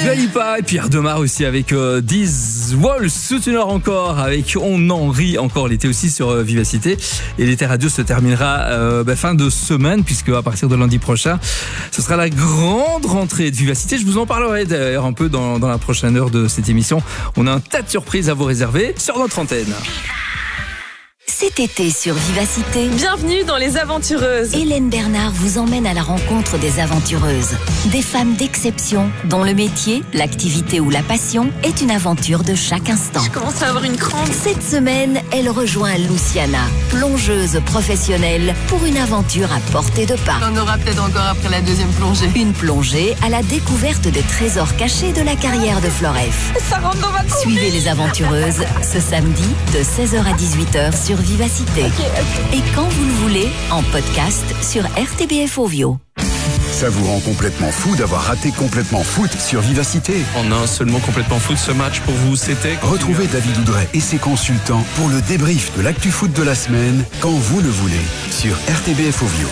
Dua Lipa et Pierre Demar aussi avec These Walls. Souteneur encore avec On en rit encore l'été aussi sur Vivacité. Et l'été radio se terminera fin de semaine, puisque à partir de lundi prochain, ce sera la grande rentrée de Vivacité. Je vous en parlerai d'ailleurs un peu dans la prochaine heure de cette émission. On a un tas de surprises à vous réserver sur notre antenne. Cet été sur Vivacité, bienvenue dans Les Aventureuses. Hélène Bernard vous emmène à la rencontre des aventureuses. Des femmes d'exception dont le métier, l'activité ou la passion est une aventure de chaque instant. Je commence à avoir une crampe. Cette semaine, elle rejoint Luciana, plongeuse professionnelle, pour une aventure à portée de pas. On aura peut-être encore après la deuxième plongée. Une plongée à la découverte des trésors cachés de la carrière de Floref. Ça rentre dans ma tête. Suivez Les Aventureuses ce samedi de 16h à 18h sur Vivacité. Okay. Et quand vous le voulez, en podcast sur RTBF Ovio. Ça vous rend complètement fou d'avoir raté Complètement Foot sur Vivacité. En un seul mot, Complètement Foot, ce match pour vous, c'était... Retrouvez David Oudret et ses consultants pour le débrief de l'actu foot de la semaine, quand vous le voulez, sur RTBF Ovio.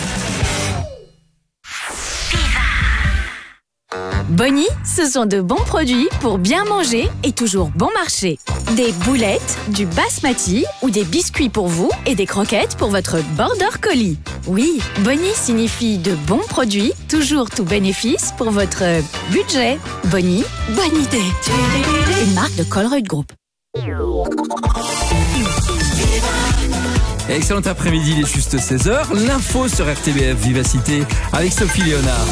Bonnie, ce sont de bons produits pour bien manger et toujours bon marché. Des boulettes, du basmati ou des biscuits pour vous et des croquettes pour votre border collie. Oui, Bonnie signifie de bons produits, toujours tout bénéfice pour votre budget. Bonnie, bonne idée. Une marque de Colruyt Group. Excellent après-midi, il est juste 16h. L'info sur RTBF Vivacité avec Sophie Léonard.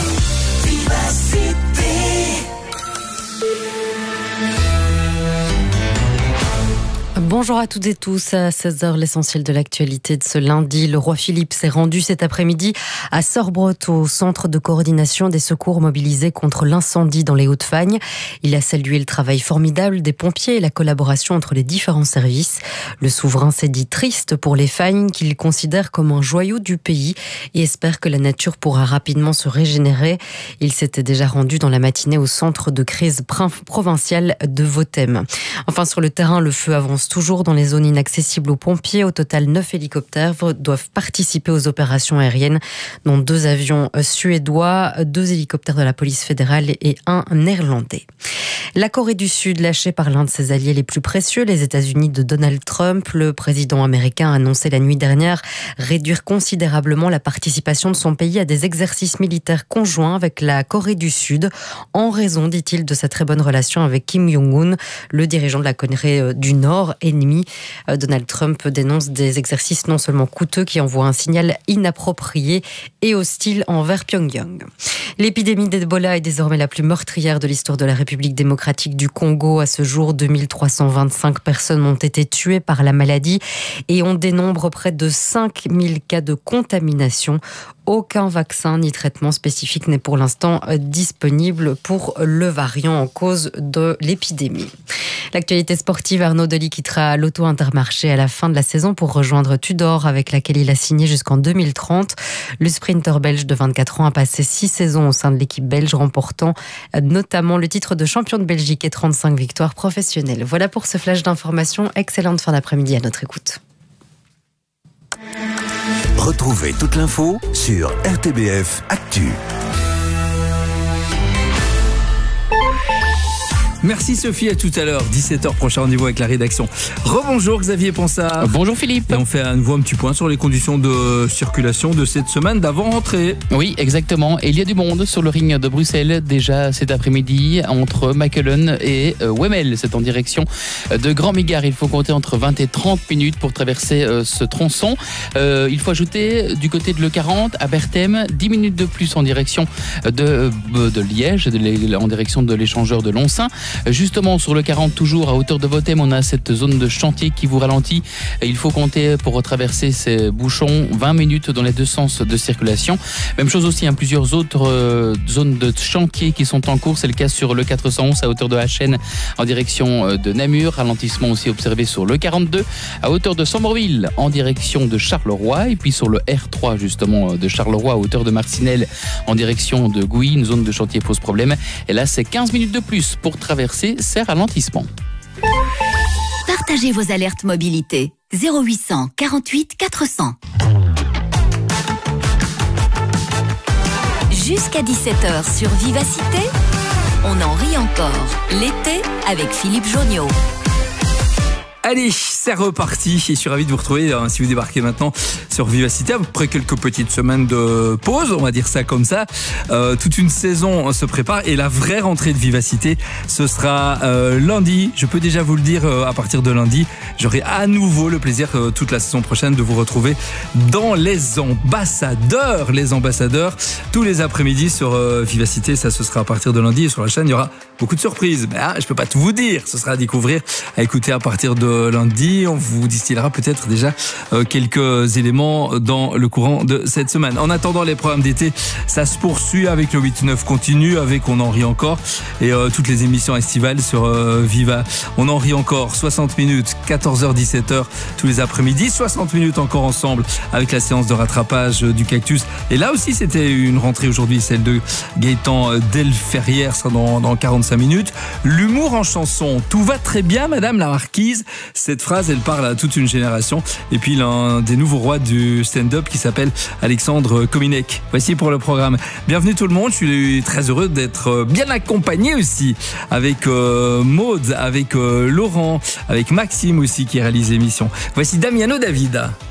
Bonjour à toutes et tous, à 16h, l'essentiel de l'actualité de ce lundi. Le roi Philippe s'est rendu cet après-midi à Sorbrotte, au centre de coordination des secours mobilisés contre l'incendie dans les Hauts-de-Fagne. Il a salué le travail formidable des pompiers et la collaboration entre les différents services. Le souverain s'est dit triste pour les Fagnes, qu'il considère comme un joyau du pays, et espère que la nature pourra rapidement se régénérer. Il s'était déjà rendu dans la matinée au centre de crise provincial de Vothem. Enfin, sur le terrain, le feu avance toujours dans les zones inaccessibles aux pompiers. Au total, 9 hélicoptères doivent participer aux opérations aériennes, dont 2 avions suédois, 2 hélicoptères de la police fédérale et 1 néerlandais. La Corée du Sud, lâchée par l'un de ses alliés les plus précieux, les États-Unis de Donald Trump, le président américain a annoncé la nuit dernière réduire considérablement la participation de son pays à des exercices militaires conjoints avec la Corée du Sud, en raison, dit-il, de sa très bonne relation avec Kim Jong-un, le dirigeant de la Corée du Nord, ennemi. Donald Trump dénonce des exercices non seulement coûteux qui envoient un signal inapproprié et hostile envers Pyongyang. L'épidémie d'Ebola est désormais la plus meurtrière de l'histoire de la République démocratique du Congo. À ce jour, 2325 personnes ont été tuées par la maladie et on dénombre près de 5000 cas de contamination. Aucun vaccin ni traitement spécifique n'est pour l'instant disponible pour le variant en cause de l'épidémie. L'actualité sportive, Arnaud Delis quittera l'Auto Intermarché à la fin de la saison pour rejoindre Tudor, avec laquelle il a signé jusqu'en 2030. Le sprinter belge de 24 ans a passé 6 saisons au sein de l'équipe belge, remportant notamment le titre de champion de Belgique et 35 victoires professionnelles. Voilà pour ce flash d'information. Excellente fin d'après-midi à notre écoute. Retrouvez toute l'info sur RTBF Actu. Merci Sophie, à tout à l'heure, 17h, prochain rendez-vous avec la rédaction. Rebonjour Xavier Ponsard. Bonjour Philippe. Et on fait à nouveau un petit point sur les conditions de circulation de cette semaine d'avant-rentrée. Oui, exactement. Et il y a du monde sur le ring de Bruxelles déjà cet après-midi entre Mechelen et Wemmel. C'est en direction de Grand Migard. Il faut compter entre 20 et 30 minutes pour traverser ce tronçon. Il faut ajouter du côté de l'E40 à Berthem 10 minutes de plus en direction de Liège, en direction de l'échangeur de Loncin. Justement, sur le 40, toujours à hauteur de Vothem, on a cette zone de chantier qui vous ralentit. Il faut compter pour traverser ces bouchons 20 minutes dans les deux sens de circulation. Même chose aussi, plusieurs autres zones de chantier qui sont en cours. C'est le cas sur le 411 à hauteur de Hachen en direction de Namur. Ralentissement aussi observé sur le 42 à hauteur de Sommerville en direction de Charleroi. Et puis sur le R3 justement de Charleroi à hauteur de Marcinelle en direction de Gouy. Une zone de chantier pose problème. Et là, c'est 15 minutes de plus pour traverser ces ralentissements. Partagez vos alertes mobilité. 0800 48 400. Jusqu'à 17h sur Vivacité, On en rit encore. L'été avec Philippe Jonniot. Allez, c'est reparti. Et je suis ravi de vous retrouver si vous débarquez maintenant sur Vivacité après quelques petites semaines de pause, on va dire ça comme ça. Toute une saison se prépare et la vraie rentrée de Vivacité, ce sera lundi. Je peux déjà vous le dire, à partir de lundi, j'aurai à nouveau le plaisir toute la saison prochaine de vous retrouver dans Les Ambassadeurs. Les Ambassadeurs, tous les après-midi sur Vivacité. Ça, ce sera à partir de lundi. Et sur la chaîne, il y aura beaucoup de surprises. Je peux pas tout vous dire. Ce sera à découvrir, à écouter à partir de lundi. On vous distillera peut-être déjà quelques éléments dans le courant de cette semaine. En attendant, les programmes d'été, ça se poursuit avec le 8-9 continu, avec On en rit encore et toutes les émissions estivales sur Viva. On en rit encore 60 minutes, 14h-17h tous les après-midi, 60 minutes encore ensemble avec la séance de rattrapage du Cactus. Et là aussi, c'était une rentrée aujourd'hui, celle de Gaëtan Delferrière, ça sera dans 45 minutes. L'humour en chanson, tout va très bien, Madame la Marquise. Cette phrase, elle parle à toute une génération. Et puis l'un des nouveaux rois du stand-up qui s'appelle Alexandre Kominek. Voici pour le programme. Bienvenue tout le monde. Je suis très heureux d'être bien accompagné aussi avec Maude, avec Laurent, avec Maxime aussi qui réalise l'émission. Voici Damiano David.